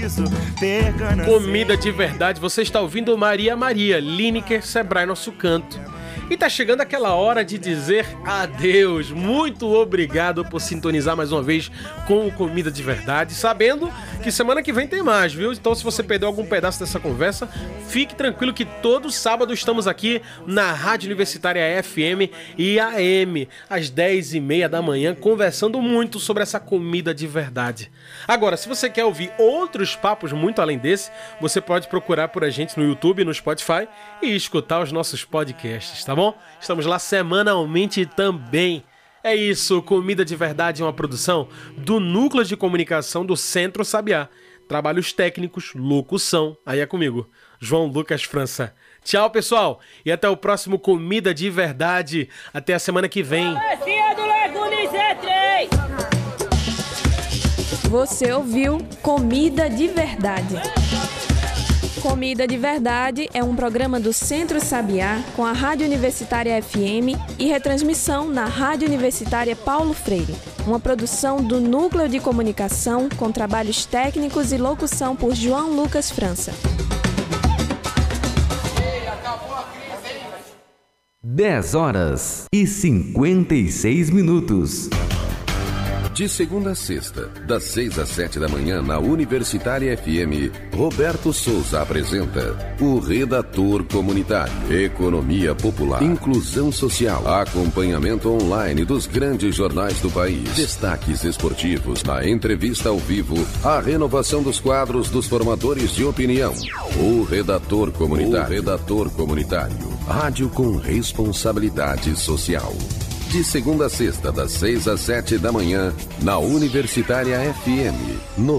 preciso ter ganas. Comida de verdade, você está ouvindo Maria Maria, Lineker, Sebrae Nosso Canto. E tá chegando aquela hora de dizer adeus. Muito obrigado por sintonizar mais uma vez com o Comida de Verdade, sabendo que semana que vem tem mais, viu? Então, se você perdeu algum pedaço dessa conversa, fique tranquilo que todo sábado estamos aqui na Rádio Universitária FM e AM, às 10h30 da manhã, conversando muito sobre essa comida de verdade. Agora, se você quer ouvir outros papos muito além desse, você pode procurar por a gente no YouTube, no Spotify e escutar os nossos podcasts, tá bom? Estamos lá semanalmente também. É isso, Comida de Verdade é uma produção do Núcleo de Comunicação do Centro Sabiá. Trabalhos técnicos, locução. Aí é comigo, João Lucas França. Tchau, pessoal, e até o próximo Comida de Verdade. Até a semana que vem. Você ouviu Comida de Verdade. Comida de Verdade é um programa do Centro Sabiá com a Rádio Universitária FM e retransmissão na Rádio Universitária Paulo Freire. Uma produção do Núcleo de Comunicação com trabalhos técnicos e locução por João Lucas França. 10h56. De segunda a sexta, das 6 às 7 da manhã, na Universitária FM, Roberto Souza apresenta o Redator Comunitário. Economia popular, inclusão social, acompanhamento online dos grandes jornais do país, destaques esportivos, a entrevista ao vivo, a renovação dos quadros dos formadores de opinião. O Redator Comunitário. O Redator Comunitário. Rádio com responsabilidade social. De segunda a sexta, das 6 às 7 da manhã, na Universitária FM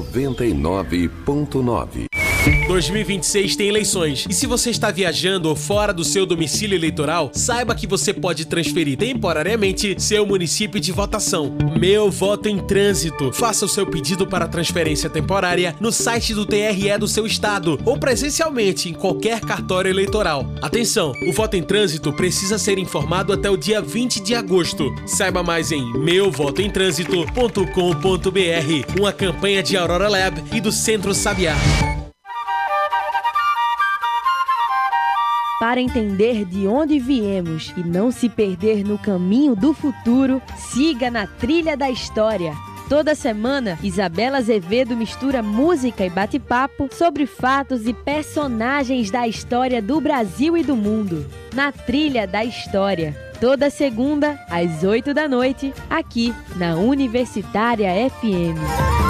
99.9. 2026 tem eleições. E se você está viajando ou fora do seu domicílio eleitoral, saiba que você pode transferir temporariamente seu município de votação. Meu Voto em Trânsito. Faça o seu pedido para transferência temporária no site do TRE do seu estado ou presencialmente em qualquer cartório eleitoral. Atenção, o voto em trânsito precisa ser informado até o dia 20 de agosto. Saiba mais em meuvotoemtransito.com.br. Uma campanha de Aurora Lab e do Centro Sabiá. Para entender de onde viemos e não se perder no caminho do futuro, siga na Trilha da História. Toda semana, Isabela Azevedo mistura música e bate-papo sobre fatos e personagens da história do Brasil e do mundo. Na Trilha da História. Toda segunda, às 8 da noite, aqui na Universitária FM.